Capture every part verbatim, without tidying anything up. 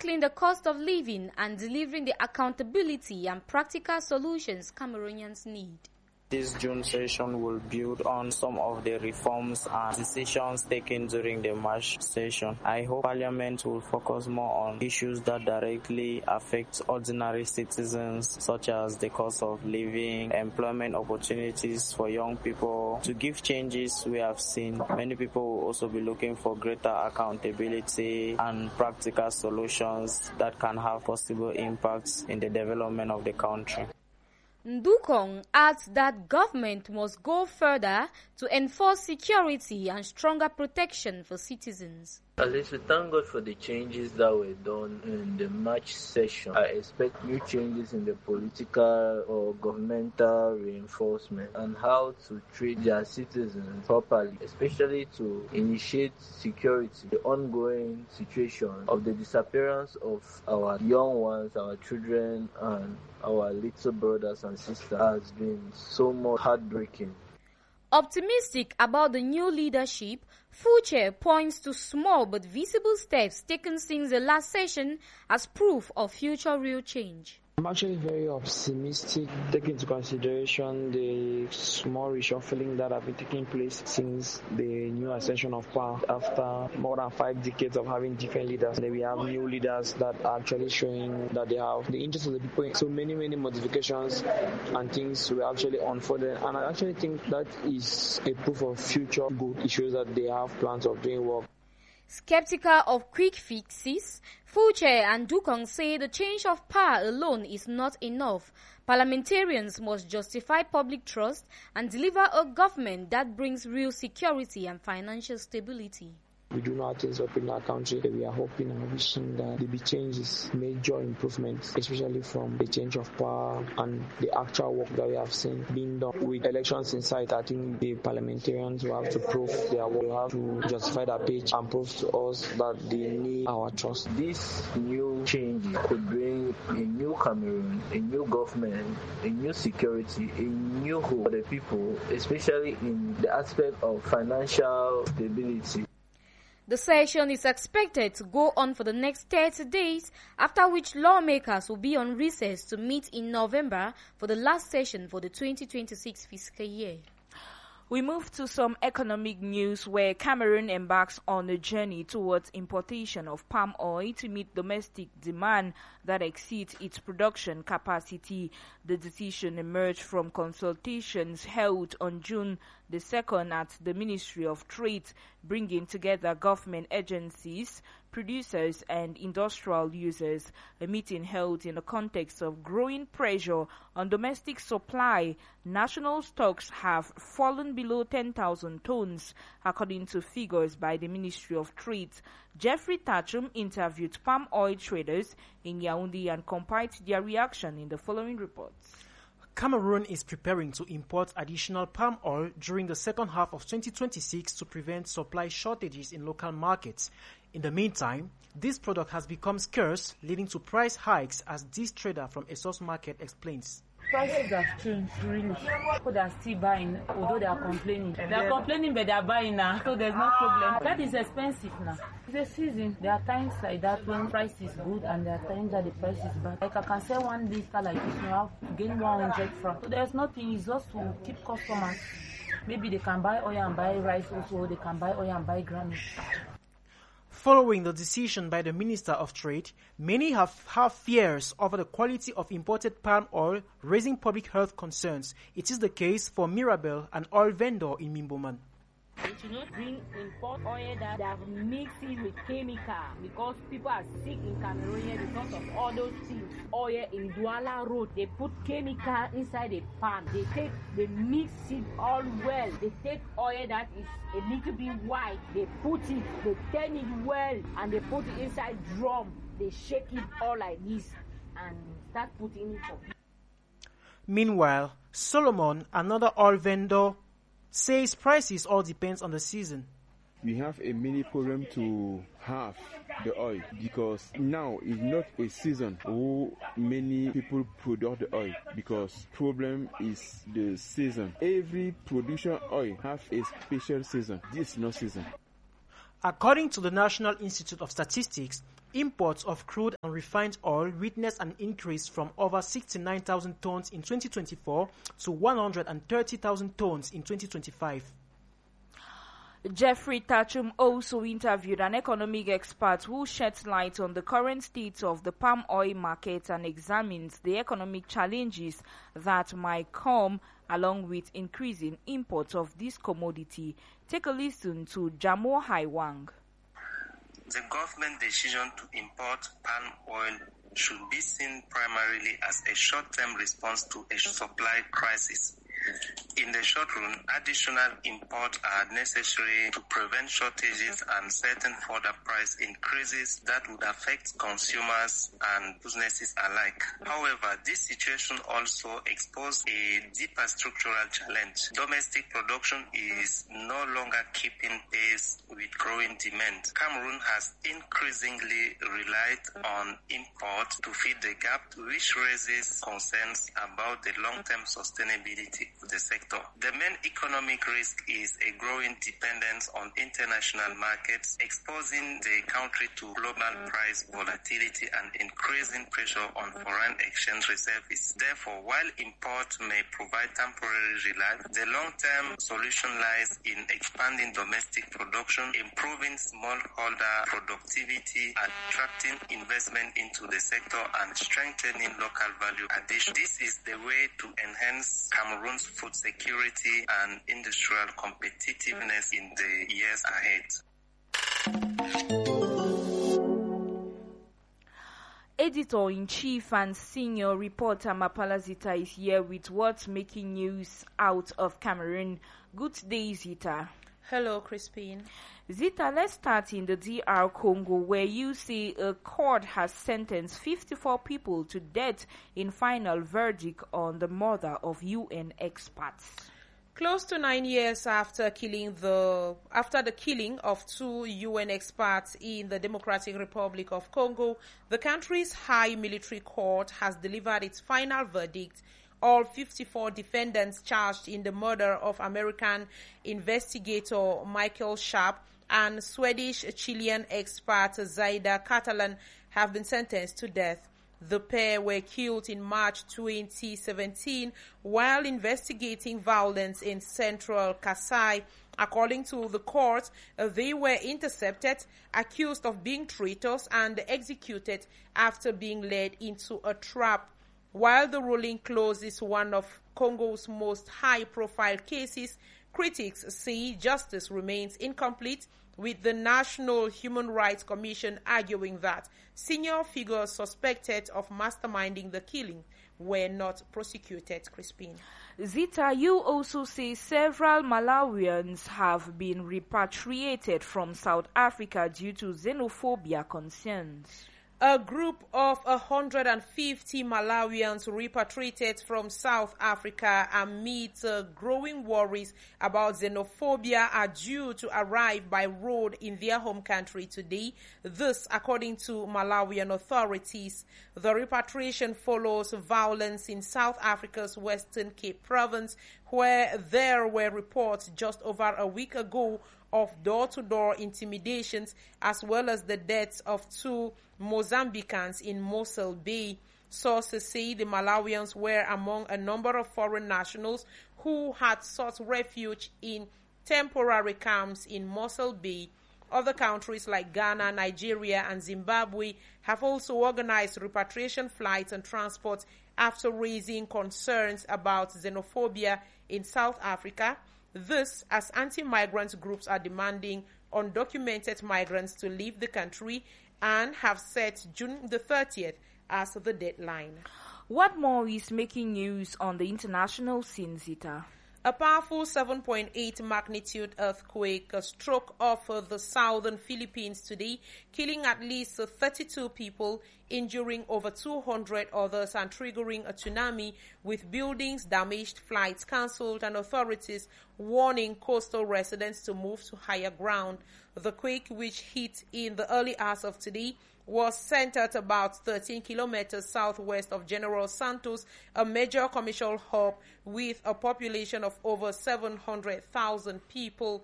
tackling the cost of living and delivering the accountability and practical solutions Cameroonians need. This June session will build on some of the reforms and decisions taken during the March session. I hope Parliament will focus more on issues that directly affect ordinary citizens, such as the cost of living, employment opportunities for young people. To give changes we have seen, many people will also be looking for greater accountability and practical solutions that can have possible impacts in the development of the country. Ndukong adds that government must go further to enforce security and stronger protection for citizens. At least we thank God for the changes that were done in the March session. I expect new changes in the political or governmental reinforcement and how to treat their citizens properly, especially to initiate security. The ongoing situation of the disappearance of our young ones, our children, and our little brothers and sisters has been so much heartbreaking. Optimistic about the new leadership, Fuche points to small but visible steps taken since the last session as proof of future real change. I'm actually very optimistic, taking into consideration the small reshuffling that have been taking place since the new ascension of power. After more than five decades of having different leaders, then we have new leaders that are actually showing that they have the interest of the people. So many, many modifications and things were actually unfolded, and I actually think that is a proof of future good. It shows that they have plans of doing work. Skeptical of quick fixes, Fuche and Ndukong say the change of power alone is not enough. Parliamentarians must justify public trust and deliver a government that brings real security and financial stability. We do know things up in our country. We are hoping and wishing that there be changes, major improvements, especially from the change of power and the actual work that we have seen being done. With elections in sight, I think the parliamentarians will have to prove their work, will have to justify their pitch and prove to us that they need our trust. This new change could bring a new Cameroon, a new government, a new security, a new hope for the people, especially in the aspect of financial stability. The session is expected to go on for the next thirty days, after which lawmakers will be on recess to meet in November for the last session for the twenty twenty-six fiscal year. We move to some economic news where Cameroon embarks on a journey towards importation of palm oil to meet domestic demand that exceeds its production capacity. The decision emerged from consultations held on June the second at the Ministry of Trade, bringing together government agencies, producers and industrial users. A meeting held in the context of growing pressure on domestic supply. National stocks have fallen below ten thousand tons, according to figures by the Ministry of Trade. Jeffrey Tachum interviewed palm oil traders in Yaoundé and compiled their reaction in the following reports. Cameroon is preparing to import additional palm oil during the second half of twenty twenty-six to prevent supply shortages in local markets. In the meantime, this product has become scarce, leading to price hikes, as this trader from Esos Market explains. Prices have changed, really. People are still buying, although they are complaining. They are complaining, but they are buying now, so there's no problem. That is expensive now. It's a season. There are times like that when price is good, and there are times that the price is bad. Like I can sell one liter like this, you have to gain one hundred francs. So there's nothing, it's just to keep customers. Maybe they can buy oil and buy rice also, they can buy oil and buy granules. Following the decision by the Minister of Trade, many have, have fears over the quality of imported palm oil, raising public health concerns. It is the case for Mirabel, an oil vendor in Mimboman. They should not bring import oil that they have mixed it with chemical, because people are sick in Cameroon because of all those things. Oil in Douala Road, they put chemical inside the pan. They take, they mix it all well. They take oil that is a little bit white, they put it, they turn it well, and they put it inside drum. They shake it all like this and start putting it up. Meanwhile, Solomon, another oil vendor, says prices all depends on the season. We have a mini problem to have the oil, because now is not a season who many people produce the oil, because problem is the season. Every production oil have a special season. This is no season. According to the National Institute of Statistics, Imports of crude and refined oil witnessed an increase from over sixty-nine thousand tons in twenty twenty-four to one hundred thirty thousand tons in twenty twenty-five. Jeffrey Tachum also interviewed an economic expert who sheds light on the current state of the palm oil market and examines the economic challenges that might come along with increasing imports of this commodity. Take a listen to Jamo Haiwang. The government decision to import palm oil should be seen primarily as a short-term response to a supply crisis. In the short run, additional imports are necessary to prevent shortages and certain further price increases that would affect consumers and businesses alike. However, this situation also exposes a deeper structural challenge. Domestic production is no longer keeping pace with growing demand. Cameroon has increasingly relied on imports to fill the gap, which raises concerns about the long-term sustainability of the sector. The main economic risk is a growing dependence on international markets, exposing the country to global price volatility and increasing pressure on foreign exchange reserves. Therefore, while imports may provide temporary relief, the long-term solution lies in expanding domestic production, improving smallholder productivity, attracting investment into the sector, and strengthening local value addition. This is the way to enhance Cameroon's food security and industrial competitiveness in the years ahead. Editor-in-Chief and senior reporter Mapala Zita is here with what's making news out of Cameroon. Good day, Zita. Hello, Crispin. Zita, let's start in the D R Congo, where you see a court has sentenced fifty-four people to death in final verdict on the murder of U N experts. Close to nine years after killing the after the killing of two U N experts in the Democratic Republic of Congo, the country's high military court has delivered its final verdict. All fifty-four defendants charged in the murder of American investigator Michael Sharp and Swedish-Chilean expert Zaida Catalan have been sentenced to death. The pair were killed in March twenty seventeen while investigating violence in central Kasai. According to the court, they were intercepted, accused of being traitors, and executed after being led into a trap. While the ruling closes one of Congo's most high-profile cases, critics say justice remains incomplete, with the National Human Rights Commission arguing that senior figures suspected of masterminding the killing were not prosecuted. Crispin. Zita, you also say several Malawians have been repatriated from South Africa due to xenophobia concerns. A group of one hundred fifty Malawians repatriated from South Africa amid uh, growing worries about xenophobia are due to arrive by road in their home country today. This, according to Malawian authorities. The repatriation follows violence in South Africa's Western Cape province, where there were reports just over a week ago of door-to-door intimidations, as well as the deaths of two Mozambicans in Mossel Bay. Sources say the Malawians were among a number of foreign nationals who had sought refuge in temporary camps in Mossel Bay. Other countries like Ghana, Nigeria, and Zimbabwe have also organized repatriation flights and transport after raising concerns about xenophobia in South Africa. This, as anti-migrant groups are demanding undocumented migrants to leave the country and have set June the thirtieth as the deadline. What more is making news on the international scene, Zita? A powerful seven point eight magnitude earthquake struck off the southern Philippines today, killing at least thirty-two people, injuring over two hundred others, and triggering a tsunami with buildings damaged, flights cancelled, and authorities warning coastal residents to move to higher ground. The quake, which hit in the early hours of today, was centered about thirteen kilometers southwest of General Santos, a major commercial hub with a population of over seven hundred thousand people.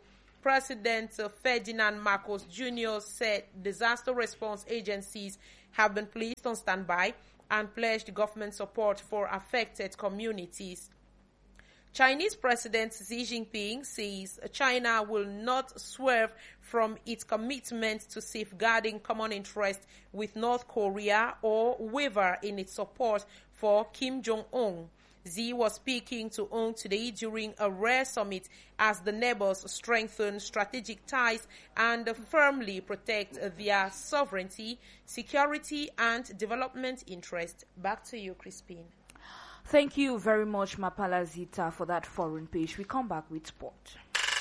President Ferdinand Marcos Junior said disaster response agencies have been placed on standby and pledged government support for affected communities. Chinese President Xi Jinping says China will not swerve from its commitment to safeguarding common interests with North Korea or waver in its support for Kim Jong-un. Xi was speaking to Un today during a rare summit as the neighbors strengthen strategic ties and firmly protect their sovereignty, security, and development interests. Back to you, Crispin. Thank you very much, Mapala Zita, for that foreign page. We come back with sport.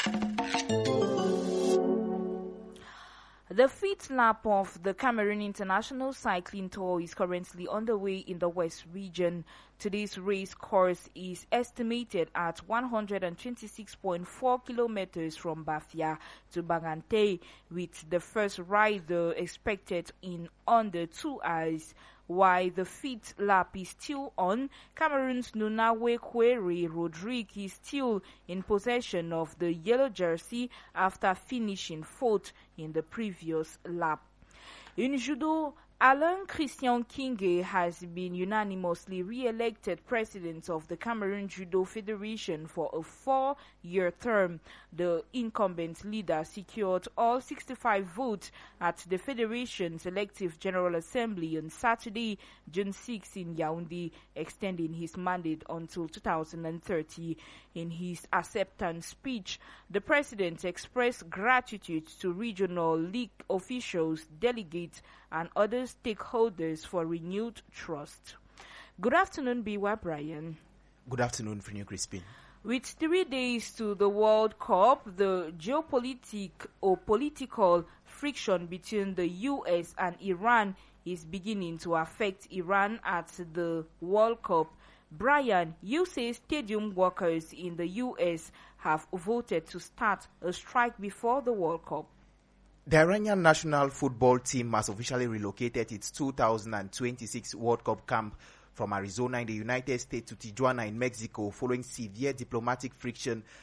The fifth lap of the Cameroon International Cycling Tour is currently underway in the West region. Today's race course is estimated at one hundred twenty-six point four kilometers from Bafia to Bangante, with the first rider expected in under two hours. While the fifth lap is still on, Cameroon's Nunawe Kwere Rodrigue is still in possession of the yellow jersey after finishing fourth in the previous lap. In judo, Alain Christian Kinge has been unanimously re-elected president of the Cameroon Judo Federation for a four-year term. The incumbent leader secured all sixty-five votes at the Federation's elective General Assembly on Saturday, June sixth in Yaoundé, extending his mandate until two thousand thirty. In his acceptance speech, the president expressed gratitude to regional league officials, delegates, and other stakeholders for renewed trust. Good afternoon, B Y Brian. Good afternoon, Frenio Crispin. With three days to the World Cup, the geopolitic or political friction between the U S and Iran is beginning to affect Iran at the World Cup. Brian, you say stadium workers in the U S have voted to start a strike before the World Cup. The Iranian national football team has officially relocated its two thousand twenty-six World Cup camp from Arizona in the United States to Tijuana in Mexico following severe diplomatic friction